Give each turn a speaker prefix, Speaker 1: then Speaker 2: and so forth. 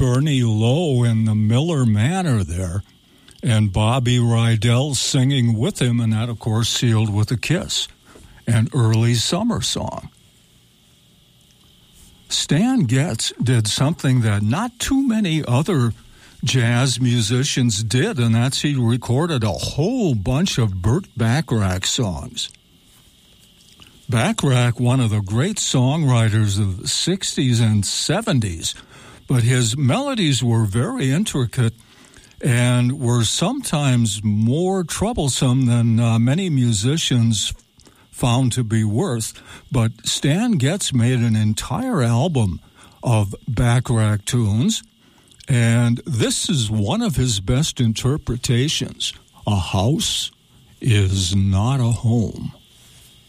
Speaker 1: Bernie Lowe in the Miller Manor there, and Bobby Rydell singing with him, and that, of course, Sealed with a Kiss, an early summer song. Stan Getz did something that not too many other jazz musicians did, and that's he recorded a whole bunch of Burt Bacharach songs. Bacharach, one of the great songwriters of the 60s and 70s, but his melodies were very intricate and were sometimes more troublesome than many musicians found to be worth. But Stan Getz made an entire album of Bacharach tunes, and this is one of his best interpretations. A House Is Not a Home.